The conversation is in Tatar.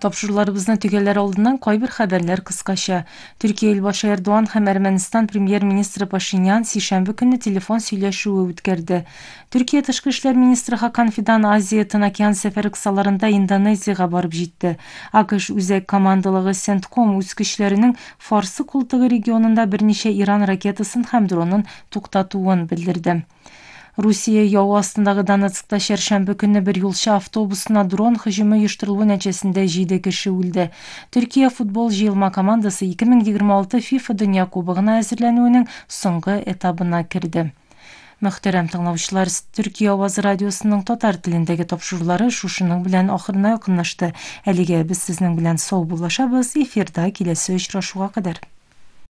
Тапшыруларыбызны төгәлләр алдыннан кайбер хәбәрләр кыскача. Төркия ил башы Эрдоган һәм Әрмәнстан премьер-министры Пашинян сишәмбе көнне телефон сөйләшүе үткәрде. Төркия тышкы эшләр министры Хакан Фидан Азия Тын океан сәфәре кысаларында Индонезиягә барып җитте. АКШ үзәк командалыгы Центком үз көчләренең Фарсы култыгы регионында берничә Иран ракетасын һәм дронын туктатуын белдерде. Русия яу астындагы Донецкта чәршәмбе көнне бер юлчы автобусына дрон һөҗүме оештырылуы нәтиҗәсендә 7 кеше үлде. Төркия футбол җыелма командасы 2026 ФИФА Дөнья Кубогына әзерләнүенең соңгы этабына керде. Мөхтәрәм тыңлаучылар, Төркия авазы радиосының татар телендәге тапшырулары шушының белән ахырына якынлашты. Әлегә без сезнең белән сау булашабыз. Эфирда киләсе очрашуга кадәр.